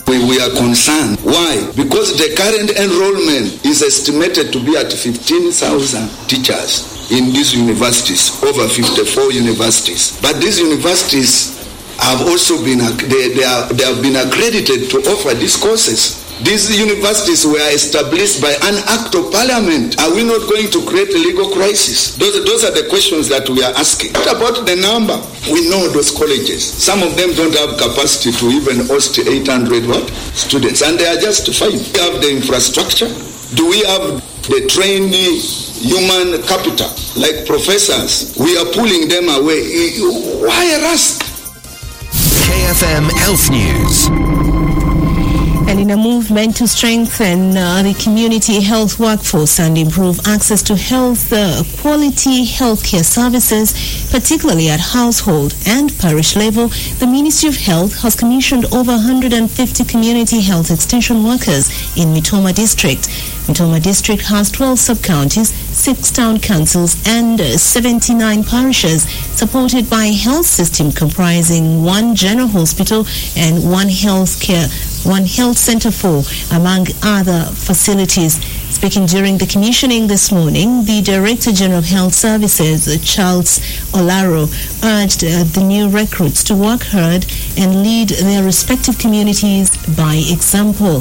We are concerned. Why? Because the current enrollment is estimated to be at 15,000 teachers in these universities, over 54 universities. But these universities have also been, they have been accredited to offer these courses. These universities were established by an act of parliament. Are we not going to create a legal crisis? Those are the questions that we are asking. What about the number? We know those colleges. Some of them don't have capacity to even host 800 students, and they are justified. Do we have the infrastructure? Do we have the trained human capital, like professors? We are pulling them away. Why rush? KFM Health News. And in a movement to strengthen the community health workforce and improve access to health quality healthcare services, particularly at household and parish level, the Ministry of Health has commissioned over 150 community health extension workers in Mitoma District. Mitoma District has 12 sub-counties, 6 town councils and 79 parishes, supported by a health system comprising 1 general hospital and 1 health center for, among other facilities. Speaking during the commissioning this morning, the Director General of Health Services, Charles Olaro, urged the new recruits to work hard and lead their respective communities by example.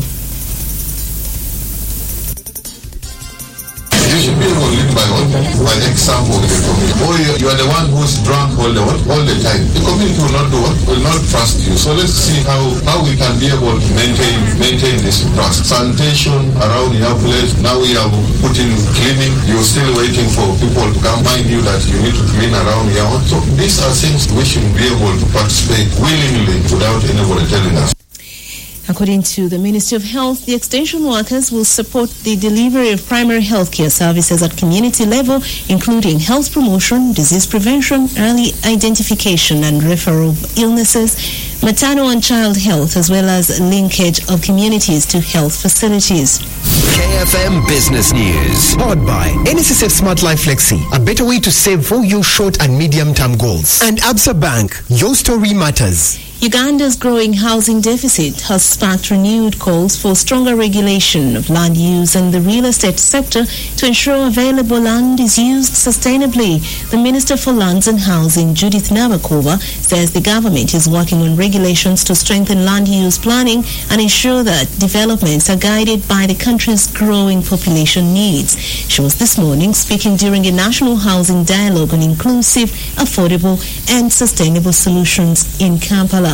You should be able to live by example of the community. Or you are the one who's drunk all the time. The community will not do what? Will not trust you. So let's see how we can be able to maintain this trust. Sanitation around your place. Now we have put in cleaning. You're still waiting for people to come find you that you need to clean around your own. So these are things we should be able to participate willingly without anybody telling us. According to the Ministry of Health, the extension workers will support the delivery of primary healthcare services at community level, including health promotion, disease prevention, early identification and referral of illnesses, maternal and child health, as well as linkage of communities to health facilities. KFM Business News. Powered by NSSF Smart Life Flexi, a better way to save for your short and medium-term goals. And Absa Bank, your story matters. Uganda's growing housing deficit has sparked renewed calls for stronger regulation of land use and the real estate sector to ensure available land is used sustainably. The Minister for Lands and Housing, Judith Nabakova, says the government is working on regulations to strengthen land use planning and ensure that developments are guided by the country's growing population needs. She was this morning speaking during a national housing dialogue on inclusive, affordable and sustainable solutions in Kampala.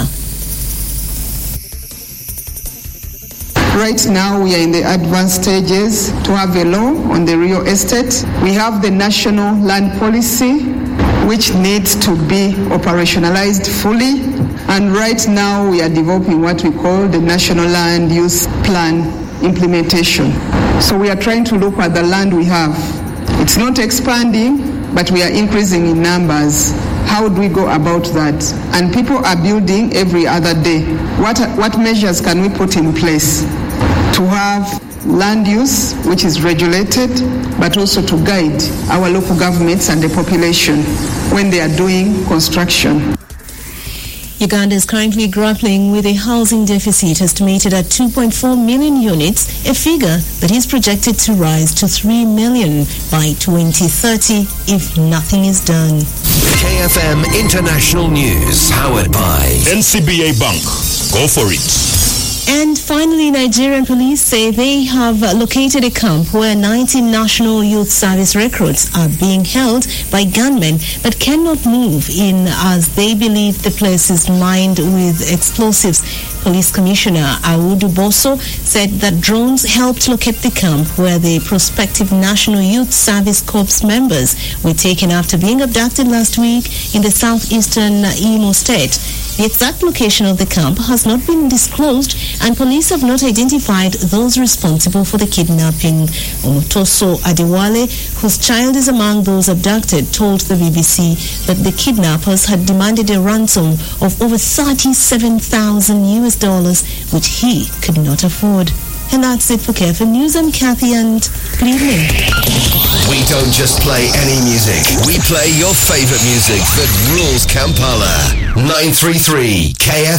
Right now we are in the advanced stages to have a law on the real estate. We have the national land policy which needs to be operationalized fully, and right now we are developing what we call the national land use plan implementation. So we are trying to look at the land we have. It's not expanding, but we are increasing in numbers. How do we go about that? And people are building every other day. What measures can we put in place to have land use which is regulated, but also to guide our local governments and the population when they are doing construction? Uganda is currently grappling with a housing deficit estimated at 2.4 million units, a figure that is projected to rise to 3 million by 2030 if nothing is done. KFM International News, powered by NCBA Bank. Go for it. And finally, Nigerian police say they have located a camp where 19 National Youth Service recruits are being held by gunmen but cannot move in as they believe the place is mined with explosives. Police Commissioner Audu Boso said that drones helped locate the camp where the prospective National Youth Service Corps members were taken after being abducted last week in the southeastern Imo state. The exact location of the camp has not been disclosed, and police have not identified those responsible for the kidnapping. Omotoso Adewale, whose child is among those abducted, told the BBC that the kidnappers had demanded a ransom of over $37,000, which he could not afford. And that's it for KFM News. I'm Kathy, and good evening. We don't just play any music. We play your favorite music that rules Kampala. 933 KFM.